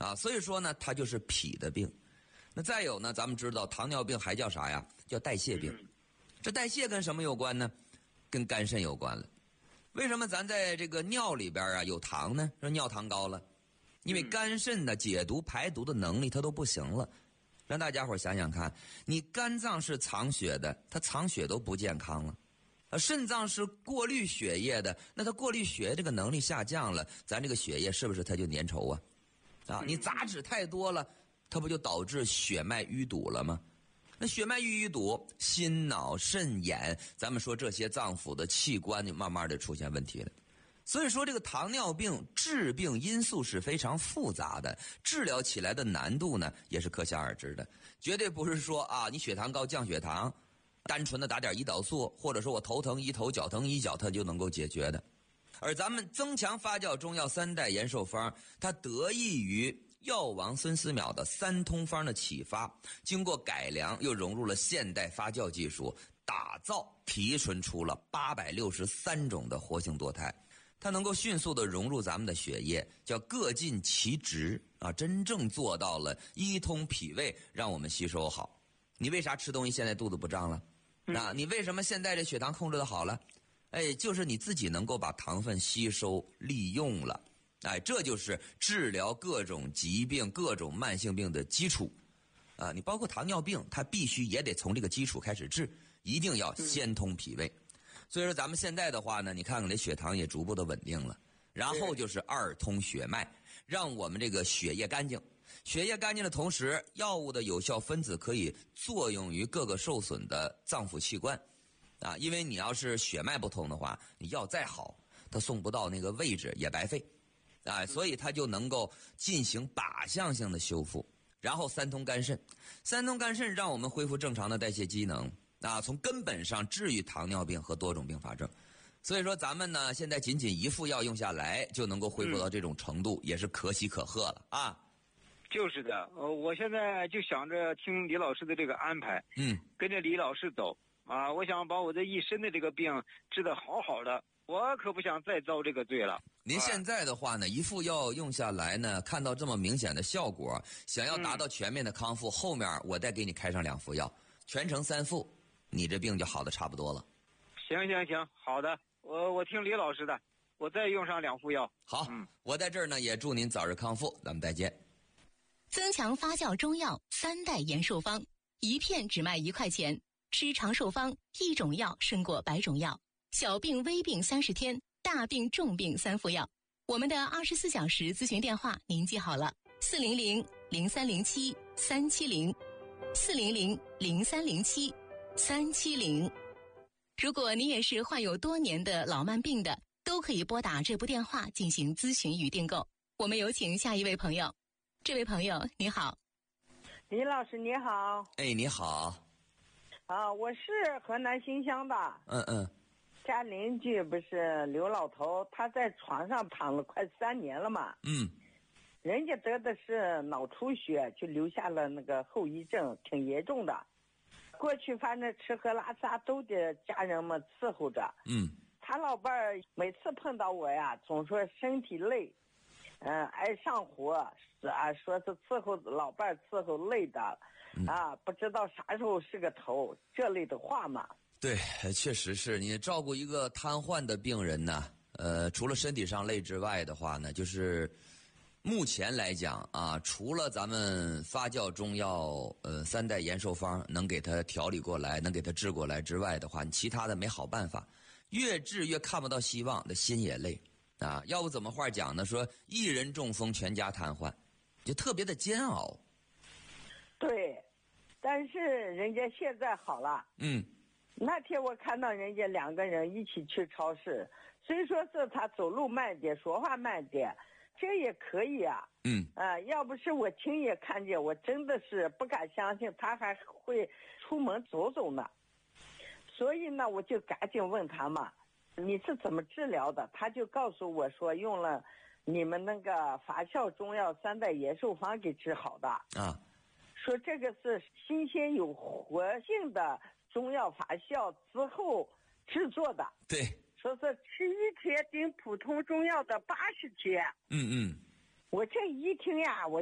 所以说呢，它就是脾的病。那再有呢，咱们知道糖尿病还叫啥呀？叫代谢病。这代谢跟什么有关呢？跟肝肾有关了。为什么咱在这个尿里边有糖呢？说尿糖高了，因为肝肾的解毒排毒的能力它都不行了。让大家伙想想看，你肝脏是藏血的，它藏血都不健康了。肾脏是过滤血液的，那它过滤血液这个能力下降了，咱这个血液是不是它就粘稠啊？你杂质太多了，它不就导致血脉淤堵了吗？那血脉淤堵，心脑肾眼，咱们说这些脏腑的器官就慢慢的出现问题了。所以说这个糖尿病致病因素是非常复杂的，治疗起来的难度呢也是可想而知的。绝对不是说你血糖高降血糖，单纯的打点胰岛素，或者说我头疼医头脚疼医脚，它就能够解决的。而咱们增强发酵中药3代延寿方，它得益于药王孙思邈的3通方的启发，经过改良又融入了现代发酵技术，打造提纯出了863种的活性多肽。它能够迅速的融入咱们的血液，叫各尽其职真正做到了一通脾胃，让我们吸收好。你为啥吃东西现在肚子不胀了？你为什么现在这血糖控制的好了？就是你自己能够把糖分吸收利用了。这就是治疗各种疾病、各种慢性病的基础。你包括糖尿病，它必须也得从这个基础开始治，一定要先通脾胃。所以说咱们现在的话呢，你看看这血糖也逐步的稳定了，然后就是2通血脉，让我们这个血液干净。血液干净的同时，药物的有效分子可以作用于各个受损的脏腑器官因为你要是血脉不通的话，你药再好，它送不到那个位置也白费所以它就能够进行靶向性的修复。然后3通肝肾，3通肝肾让我们恢复正常的代谢机能从根本上治愈糖尿病和多种并发症。所以说咱们呢，现在仅仅1副药用下来就能够恢复到这种程度，也是可喜可贺了就是的，我现在就想着听李老师的这个安排，跟着李老师走我想把我这一身的这个病治得好好的，我可不想再遭这个罪了。 您现在的话呢，1副药用下来呢，看到这么明显的效果，想要达到全面的康复，后面我再给你开上2副药，全程3副，你这病就好的差不多了。 行，好的，我听李老师的，我再用上2副药。 好，我在这儿呢也祝您早日康复，咱们再见。 增强发酵中药3代延寿方，1片只卖1块钱，吃长寿方，1种药胜过100种药，小病微病30天，大病重病3副药。我们的24小时咨询电话您记好了，400-0307-370，400-0307-370。如果您也是患有多年的老慢病的，都可以拨打这部电话进行咨询与订购。我们有请下一位朋友。这位朋友你好。 李老师你好。 你好。 我是河南新乡的。家邻居不是刘老头，他在床上躺了快3年了嘛。人家得的是脑出血，就留下了那个后遗症，挺严重的。过去反正吃喝拉撒都得家人们伺候着。他老伴儿每次碰到我呀，总说身体累，爱上火，说是伺候老伴儿伺候累的，不知道啥时候是个头，这类的话嘛。 对，确实是你照顾一个瘫痪的病人呢，除了身体上累之外的话呢，就是目前来讲除了咱们发酵中药3代延寿方能给他调理过来，能给他治过来之外的话，其他的没好办法，越治越看不到希望，的心也累要不怎么话讲呢，说一人中风全家瘫痪，就特别的煎熬。 对，但是人家现在好了。那天我看到人家2个人一起去超市，虽说是他走路慢点，说话慢点，这也可以要不是我亲眼看见，我真的是不敢相信他还会出门走走呢。所以呢，我就赶紧问他嘛，你是怎么治疗的？他就告诉我说，用了你们那个发酵中药3代延寿方给治好的说这个是新鲜有活性的中药发酵之后制作的。 对， 说是吃1天顶普通中药的80天。 我这一听呀，我